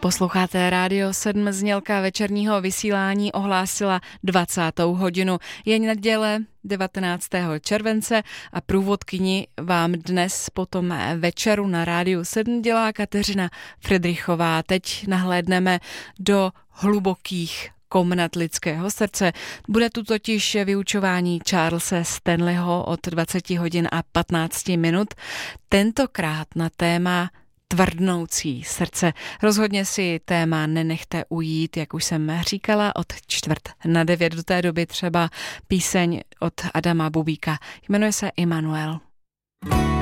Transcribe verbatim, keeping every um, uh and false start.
Posloucháte Rádio sedm, znělka večerního vysílání ohlásila dvacátou hodinu. Je neděle devatenáctého července a průvodkyni vám dnes po tom večeru na Rádiu sedm dělá Kateřina Fridrichová. Teď nahlédneme do hlubokých komnat lidského srdce. Bude tu totiž vyučování Charlese Stanleyho od dvacet hodin a patnáct minut. Tentokrát na téma tvrdnoucí srdce. Rozhodně si téma nenechte ujít, jak už jsem říkala, od čtvrt na devět. Do té doby třeba píseň od Adama Bubíka. Jmenuje se Immanuel.